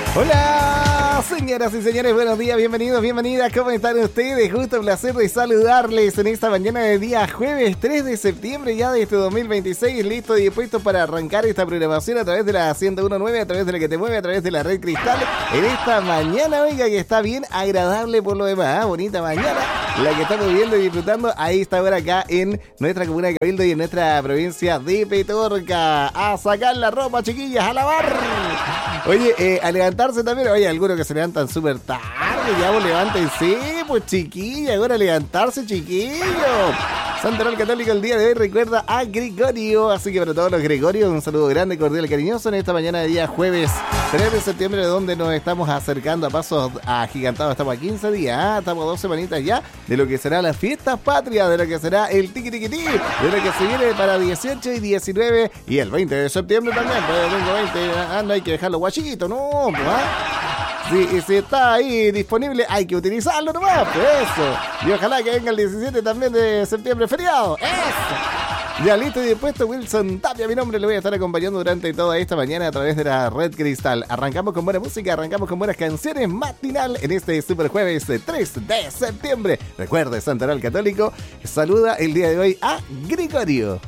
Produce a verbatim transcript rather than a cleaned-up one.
Hola, señoras y señores, buenos días, bienvenidos, bienvenidas, ¿cómo están ustedes? Gusto, placer de saludarles en esta mañana de día jueves tres de septiembre ya de este dos mil veintiséis, listo y dispuesto para arrancar esta programación a través de la ciento uno punto nueve, a través de la que te mueve, a través de la red Cristal, en esta mañana, oiga, que está bien agradable por lo demás, ¿eh? Bonita mañana, la que estamos viviendo y disfrutando a esta hora acá en nuestra comuna de Cabildo y en nuestra provincia de Petorca. A sacar la ropa, chiquillas, a lavar. Oye, eh, a levantarse también. Oye, algunos que se levantan súper tarde. Ya vos levántense, pues chiquilla. Ahora levantarse, chiquillo. Santoral Católico el día de hoy recuerda a Gregorio. Así que para todos los Gregorios, un saludo grande, cordial y cariñoso en esta mañana de día jueves tres de septiembre, donde nos estamos acercando a pasos agigantados. Estamos a quince días, ¿eh? Estamos a dos semanitas ya de lo que será las fiestas patrias, de lo que será el tiqui tiqui tiqui, de lo que se viene para dieciocho y diecinueve y el veinte de septiembre también. Pues el domingo veinte, anda, hay que dejarlo guachito, ¿no? Pues, ¿eh? Si, si está ahí disponible, hay que utilizarlo nomás, pues eso. Y ojalá que venga el diecisiete también de septiembre, feriado. ¡Eso! Ya listo y dispuesto, Wilson Tapia, mi nombre, le voy a estar acompañando durante toda esta mañana a través de la Red Cristal. Arrancamos con buena música, arrancamos con buenas canciones matinal en este super jueves tres de septiembre. Recuerde, Santoral Católico saluda el día de hoy a Gregorio.